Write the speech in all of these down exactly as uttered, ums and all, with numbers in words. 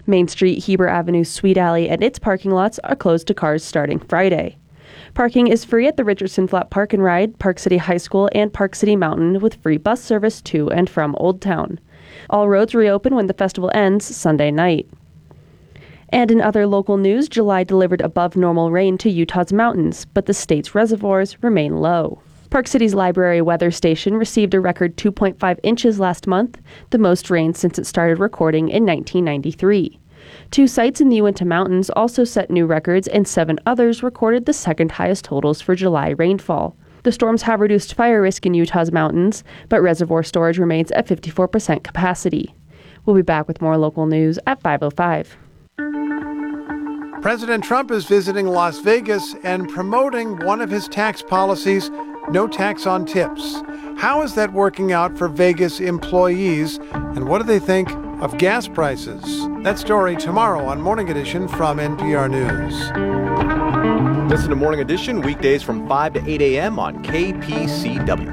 Main Street, Heber Avenue, Sweet Alley, and its parking lots are closed to cars starting Friday. Parking is free at the Richardson Flat Park and Ride, Park City High School, and Park City Mountain, with free bus service to and from Old Town. All roads reopen when the festival ends Sunday night. And in other local news, July delivered above normal rain to Utah's mountains, but the state's reservoirs remain low. Park City's Library Weather Station received a record two point five inches last month, the most rain since it started recording in nineteen ninety-three. Two sites in the Uinta Mountains also set new records, and seven others recorded the second highest totals for July rainfall. The storms have reduced fire risk in Utah's mountains, but reservoir storage remains at fifty-four percent capacity. We'll be back with more local news at five oh five. President Trump is visiting Las Vegas and promoting one of his tax policies, no tax on tips. How is that working out for Vegas employees, and what do they think of gas prices? That story tomorrow on Morning Edition from N P R News. Listen to Morning Edition weekdays from five to eight a.m. on K P C W.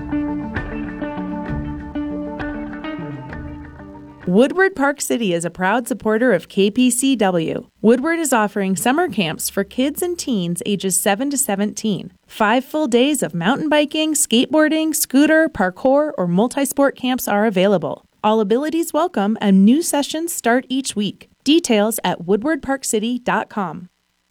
Woodward Park City is a proud supporter of K P C W. Woodward is offering summer camps for kids and teens ages seven to seventeen. Five full days of mountain biking, skateboarding, scooter, parkour, or multi-sport camps are available. All abilities welcome, and new sessions start each week. Details at woodward park city dot com.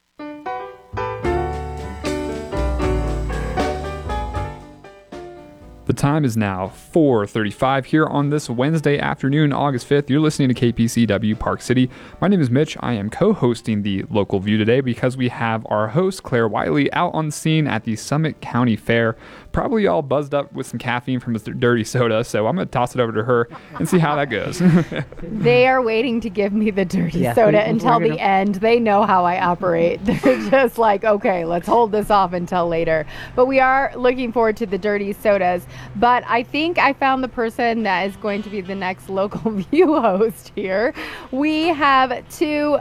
The time is now four thirty-five here on this Wednesday afternoon, August fifth. You're listening to K P C W Park City. My name is Mitch. I am co-hosting the local view today because we have our host, Claire Wiley, out on the scene at the Summit County Fair, probably all buzzed up with some caffeine from Mister Dirty Soda. So I'm going to toss it over to her and see how that goes. They are waiting to give me the dirty Yeah, soda we- until we're the gonna- end. They know how I operate. They're just like, okay, let's hold this off until later. But we are looking forward to the dirty sodas. But I think I found the person that is going to be the next local view host here. We have two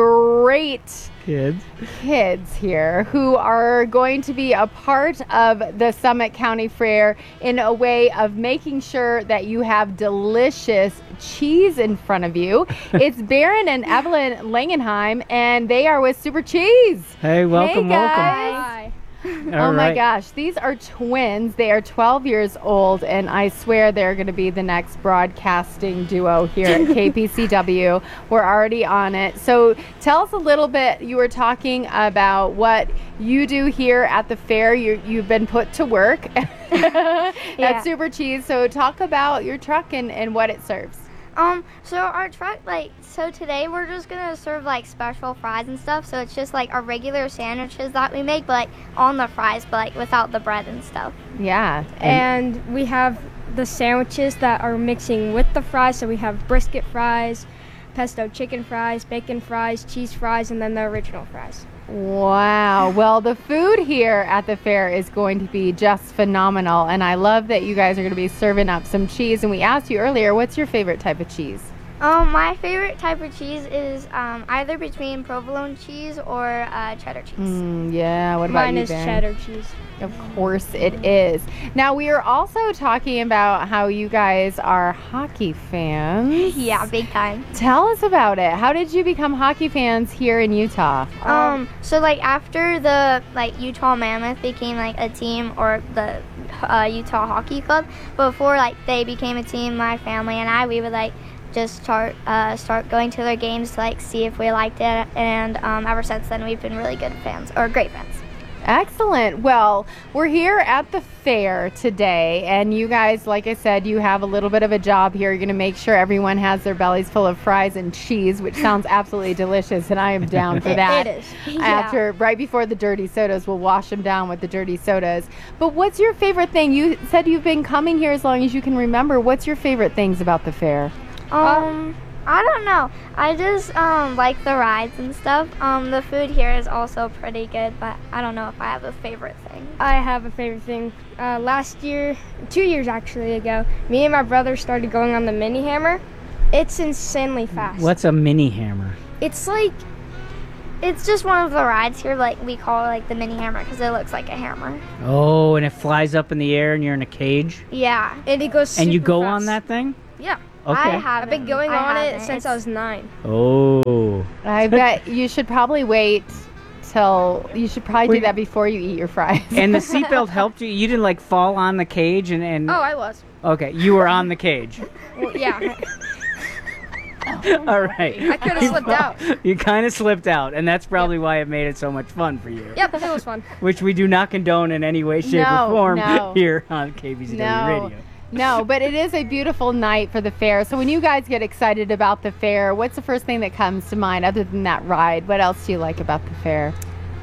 great Kids. kids here who are going to be a part of the Summit County Fair in a way of making sure that you have delicious cheese in front of you. It's Baron and Evelyn Langenheim, and they are with Super Cheese. Hey, welcome, Hey, welcome. guys. All Oh my right. gosh, these are twins. They are twelve years old, and I swear they're going to be the next broadcasting duo here at K P C W. We're already on it. So tell us a little bit. You were talking about what you do here at the fair. You, you've been put to work Yeah. at Super Cheese. So talk about your truck and, and what it serves. Um, so our truck, like, so today we're just gonna serve, like, special fries and stuff, so it's just, like, our regular sandwiches that we make, but, like, on the fries, but, like, without the bread and stuff. Yeah. And we have the sandwiches that are mixing with the fries, so we have brisket fries, pesto chicken fries, bacon fries, cheese fries, and then the original fries. Wow. Well, the food here at the fair is going to be just phenomenal. And I love that you guys are going to be serving up some cheese. And we asked you earlier, what's your favorite type of cheese? Um, my favorite type of cheese is, um, either between provolone cheese or, uh, cheddar cheese. Mm, yeah. What about Mine you, is Ben? cheddar cheese. Of course it is. Now, we are also talking about how you guys are hockey fans. Yeah, big time. Tell us about it. How did you become hockey fans here in Utah? Um, so like after the like Utah Mammoth became like a team, or the uh, Utah Hockey Club, before like they became a team, my family and I, we would like just start uh, start going to their games to like see if we liked it, and um, ever since then we've been really good fans, or great fans. Excellent. Well, we're here at the fair today, and you guys, like I said, you have a little bit of a job here. You're going to make sure everyone has their bellies full of fries and cheese, which sounds absolutely delicious, and I am down for that. It is. Yeah. After, right before the dirty sodas, we'll wash them down with the dirty sodas. But what's your favorite thing? You said you've been coming here as long as you can remember. What's your favorite things about the fair? Um, I don't know. I just um like the rides and stuff. Um, the food here is also pretty good, but I don't know if I have a favorite thing. I have a favorite thing. Uh, last year, two years actually ago, me and my brother started going on the mini hammer. It's insanely fast. What's a mini hammer? It's like, It's just one of the rides here, like we call it like the mini hammer because it looks like a hammer. Oh, and it flies up in the air and you're in a cage? Yeah. and it goes And you super go fast. on that thing? Yeah. Okay. I have I've been going I on it haven't. since It's- I was nine. Oh. I bet you should probably wait till you should probably Well, do that before you eat your fries. And the seatbelt helped you? You didn't like fall on the cage and, and... Oh, I was. Okay, you were on the cage. Well, yeah. All right. I could have slipped out. You kind of slipped out, and that's probably why it made it so much fun for you. Yep, it was fun. Which we do not condone in any way, shape, No, or form no. here on K B C W No. Radio. No, but it is a beautiful night for the fair. So when you guys get excited about the fair, what's the first thing that comes to mind other than that ride? What else do you like about the fair?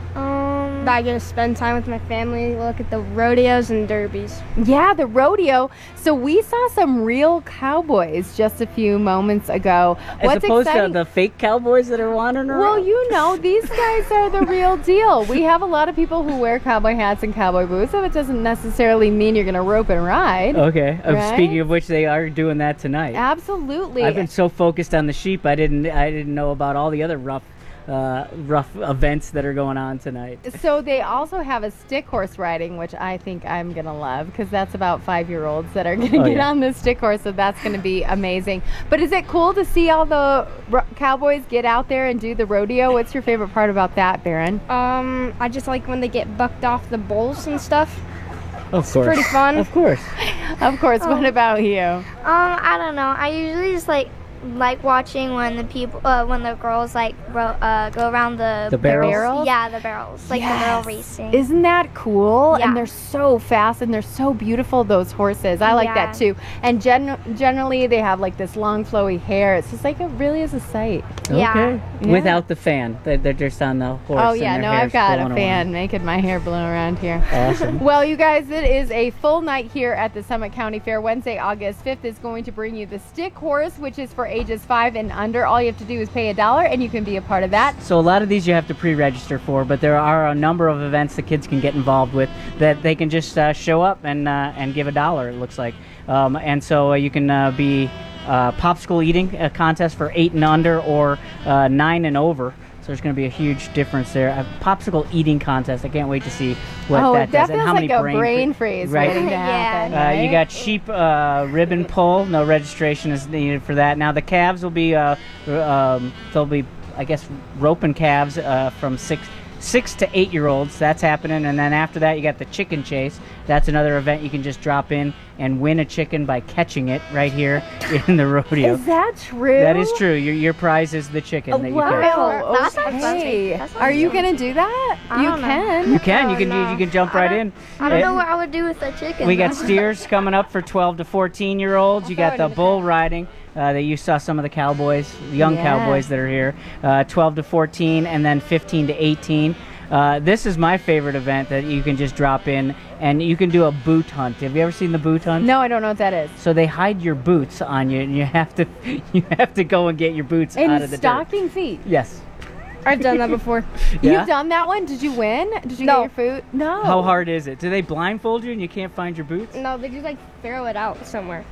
Um, I get to spend time with my family, look at the rodeos and derbies. Yeah, the rodeo. So we saw some real cowboys just a few moments ago. As What's opposed exciting? to the fake cowboys that are wandering around. Well, you know, these guys are the real deal. We have a lot of people who wear cowboy hats and cowboy boots, so it doesn't necessarily mean you're going to rope and ride. Okay. Uh, Right? Speaking of which, they are doing that tonight. Absolutely. I've been so focused on the sheep, I didn't I didn't know about all the other rough uh, rough events that are going on tonight. So they also have a stick horse riding, which I think I'm going to love because that's about five-year-olds that are going to Oh, get yeah. on this stick horse, so that's going to be amazing. But is it cool to see all the ro- cowboys get out there and do the rodeo? What's your favorite part about that, Baron? Um, I just like when they get bucked off the bulls and stuff. Of course. Pretty fun. Of course. Of course. What about you? Um, I don't know. I usually just like like watching when the people, uh, when the girls like ro- uh, go around the The barrels? barrels? Yeah, the barrels, like the barrel Yes. racing. Isn't that cool? Yeah. And they're so fast and they're so beautiful, those horses. I like Yeah. that too. And gen- generally they have like this long flowy hair. It's just like it really is a sight. Yeah. Okay. Yeah. Without the fan. They're, they're just on the horse. Oh and yeah, their no, hair's I've got a blowing fan around. making my hair blow around here. Awesome. Well, you guys, it is a full night here at the Summit County Fair. Wednesday, August fifth is going to bring you the stick horse, which is for ages five and under. All you have to do is pay a dollar and you can be a part of that. So a lot of these you have to pre-register for, but there are a number of events the kids can get involved with that they can just uh, show up and uh, and give a dollar. It looks like, um, and so uh, you can uh, be uh, popsicle eating a contest for eight and under or uh, nine and over. So there's going to be a huge difference there. A popsicle eating contest. I can't wait to see what oh, that that does feels and how like many a brain, brain fre- freeze right. waiting to Yeah. happen. Uh, you right? got sheep uh, ribbon pull. No registration is needed for that. Now the calves will be, uh, um, they'll be, I guess, roping calves uh, from six six to eight year olds. That's happening, and then after that you got the chicken chase. That's another event you can just drop in and win a chicken by catching it right here in the rodeo. Is that true? That is true. Your your prize is the chicken that you catch. Wow. That sounds Okay. fun. That sounds Are you fun. going to do that? I You don't know. can. You can. You Oh, can. no. You, you can jump I right don't- in. I don't Uh, know what I would do with a chicken. We got though. steers coming up for twelve to fourteen year olds. You got the bull riding uh, that you saw some of the cowboys, the young Yeah. cowboys that are here. Uh, twelve to fourteen, and then fifteen to eighteen. Uh, this is my favorite event that you can just drop in, and you can do a boot hunt. Have you ever seen the boot hunt? No, I don't know what that is. So they hide your boots on you, and you have to you have to go and get your boots out In of the dirt. stocking feet. Yes. I've done that before. Yeah? You've done that one? Did you win? Did you No. get your food? No. How hard is it? Do they blindfold you and you can't find your boots? No, they just like throw it out somewhere.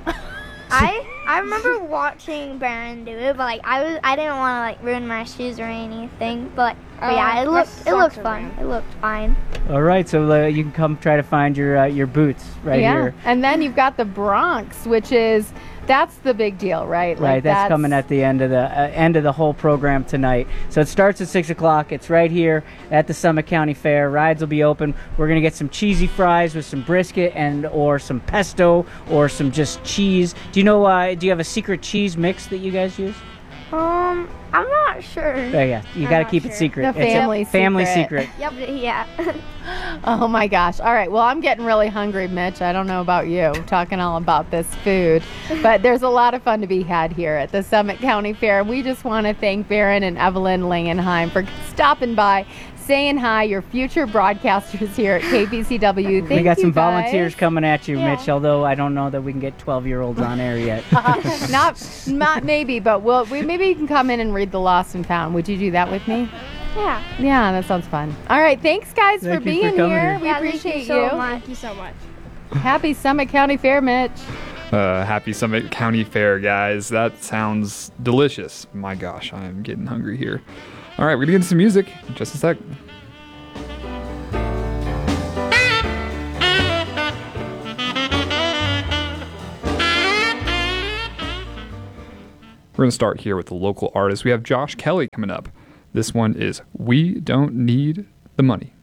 I I remember watching Baron do it, but like I was I didn't want to like ruin my shoes or anything. But, but Oh, yeah, it my looked it socks looked are fun. ran. It looked fine. All right, so uh, you can come try to find your uh, your boots right yeah. here. And then you've got the Bronx, which is that's the big deal, right? Right, that's, coming at the end of the uh, end of the whole program tonight. So it starts at six o'clock. It's right here at the Summit County Fair. Rides will be open. We're gonna get some cheesy fries with some brisket and or some pesto or some just cheese. Do you know? Uh, do you have a secret cheese mix that you guys use? Um, I'm not sure. Oh yeah, you I'm got to not keep it sure. secret. The It's a family family secret. secret. Yep. Yeah. Oh my gosh. All right. Well, I'm getting really hungry, Mitch. I don't know about you, talking all about this food. But there's a lot of fun to be had here at the Summit County Fair. We just want to thank Baron and Evelyn Langenheim for stopping by, saying hi, your future broadcasters here at K P C W. Thank we got you some guys. volunteers coming at you, Yeah. Mitch, although I don't know that we can get twelve-year-olds on air yet. not, not maybe, but we'll, we maybe you can come in and read The Lost and Found. Would you do that with me? Yeah. Yeah, that sounds fun. All right. Thanks, guys, Thank for you for being coming here. here. We Yeah, thank appreciate you so you. much. Thank you so much. Happy Summit County Fair, Mitch. Uh, happy Summit County Fair, guys. That sounds delicious. My gosh, I'm getting hungry here. All right, we're gonna get into some music in just a sec. We're going to start here with the local artist. We have Josh Kelly coming up. This one is We Don't Need the Money.